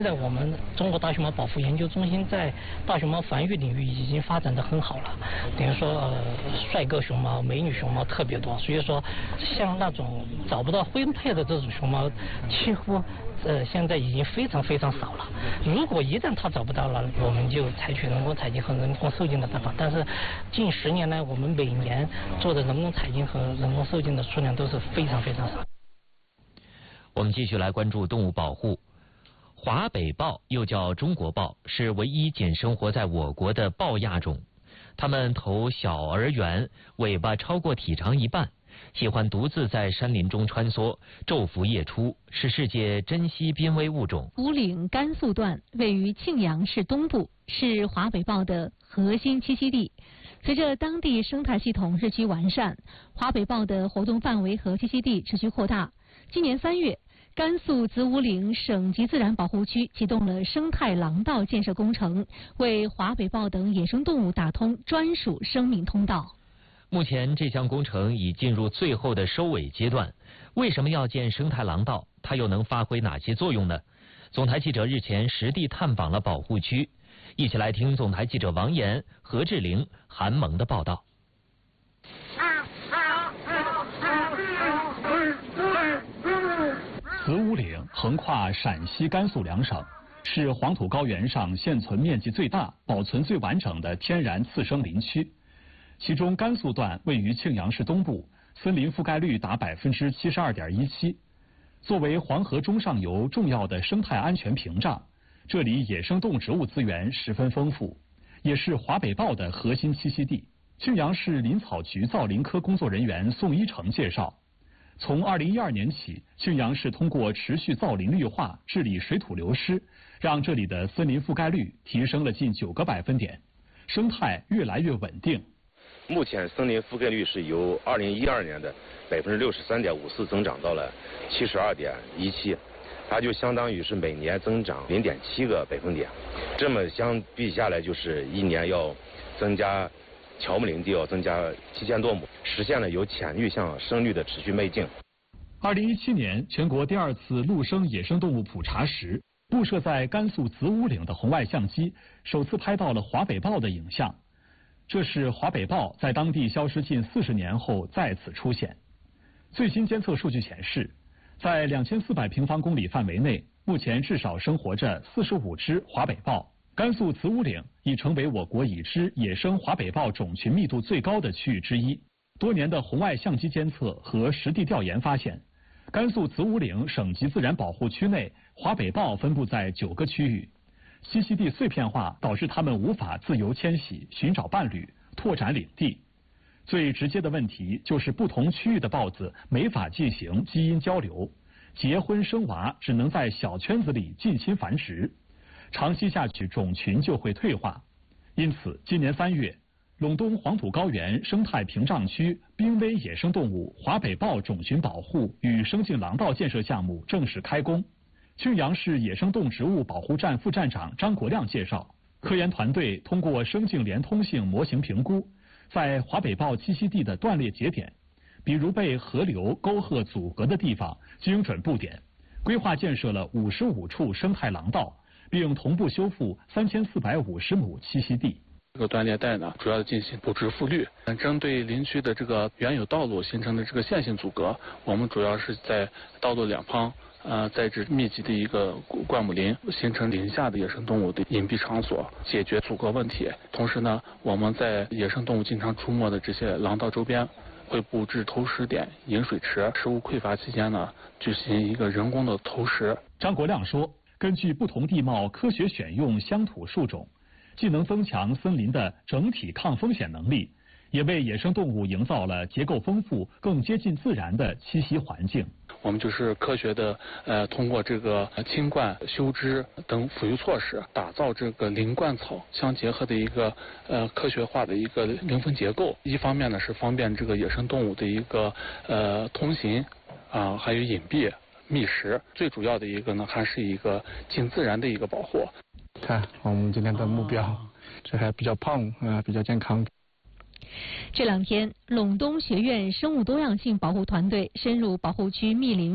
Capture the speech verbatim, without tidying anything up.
现在我们中国大熊猫保护研究中心在大熊猫繁育领域已经发展得很好了，等于说呃帅哥熊猫、美女熊猫特别多，所以说像那种找不到婚配的这种熊猫，几乎呃现在已经非常非常少了。如果一旦它找不到了，我们就采取人工采精和人工受精的办法。但是近十年来，我们每年做的人工采精和人工受精的数量都是非常非常少。 我们继续来关注动物保护。华北豹又叫中国豹，是唯一仅生活在我国的豹亚种。它们头小而圆，尾巴超过体长一半，喜欢独自在山林中穿梭，昼伏夜出，是世界珍稀濒危物种。 五岭甘肃段位于庆阳市东部，是华北豹的核心栖息地。随着当地生态系统日趋完善，华北豹的活动范围和栖息地持续扩大。今年三月，甘肃子午岭省级自然保护区启动了生态廊道建设工程，为华北豹等野生动物打通专属生命通道。 目前这项工程已进入最后的收尾阶段。为什么要建生态廊道？它又能发挥哪些作用呢？总台记者日前实地探访了保护区，一起来听总台记者王岩、何志玲、韩萌的报道。 子午岭横跨陕西、甘肃两省，是黄土高原上现存面积最大、保存最完整的天然次生林区。其中甘肃段位于庆阳市东部，森林覆盖率达百分之七十二点一七。作为黄河中上游重要的生态安全屏障，这里野生动植物资源十分丰富，也是华北豹的核心栖息地。庆阳市林草局造林科工作人员宋一成介绍，从二零一二年起，庆阳市通过持续造林绿化、治理水土流失，让这里的森林覆盖率提升了近九个百分点，生态越来越稳定。 目前森林覆盖率是由二零一二年的百分之六十三点五四增长到了七十二点一七，它就相当于是每年增长零点七个百分点。这么相比下来，就是一年要增加乔木林地要增加七千多亩，实现了由浅绿向深绿的持续迈进。 二零一七年，全国第二次陆生野生动物普查时，布设在甘肃子午岭的红外相机首次拍到了华北豹的影像。这是华北豹在当地消失近四十年后再次出现。最新监测数据显示，在两千四百平方公里范围内，目前至少生活着四十五只华北豹。甘肃子午岭已成为我国已知野生华北豹种群密度最高的区域之一。多年的红外相机监测和实地调研发现，甘肃子午岭省级自然保护区内华北豹分布在九个区域。栖息地碎片化导致它们无法自由迁徙、寻找伴侣、拓展领地。最直接的问题就是不同区域的豹子没法进行基因交流，结婚生娃只能在小圈子里近亲繁殖，长期下去种群就会退化。因此，今年三月，陇东黄土高原生态屏障区濒危野生动物华北豹种群保护与生境廊道建设项目正式开工。庆阳市野生动植物保护站副站长张国亮介绍，科研团队通过生境连通性模型评估，在华北豹栖息地的断裂节点，比如被河流、沟壑阻隔的地方，精准布点，规划建设了五十五处生态廊道，并同步修复三千四百五十亩栖息地。 这个断裂带呢，主要进行补植复绿。针对林区的这个原有道路形成的这个线性阻隔，我们主要是在道路两旁呃栽植密集的一个灌木林，形成林下的野生动物的隐蔽场所，解决阻隔问题。同时呢，我们在野生动物经常出没的这些廊道周边，会布置投食点、饮水池，食物匮乏期间呢，进行一个人工的投食。 张国亮说，根据不同地貌科学选用乡土树种，既能增强森林的整体抗风险能力，也为野生动物营造了结构丰富、更接近自然的栖息环境。 我们就是科学的呃，通过这个清灌、修枝等辅助措施，打造这个林灌草相结合的一个呃科学化的一个林分结构。一方面呢是方便这个野生动物的一个呃通行啊、呃，还有隐蔽、觅食。最主要的一个呢，还是一个近自然的一个保护。 看我们今天的目标，这还比较胖啊、呃，比较健康。 这两天，陇东学院生物多样性保护团队深入保护区密林